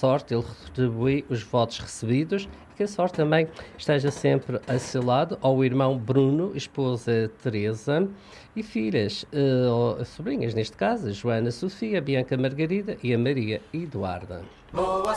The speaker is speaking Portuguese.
sorte Ele retribui os votos recebidos e que a sorte também esteja sempre a seu lado, ao irmão Bruno, esposa Teresa e filhas, sobrinhas neste caso, a Joana, Sofia, a Bianca Margarida e a Maria Eduarda.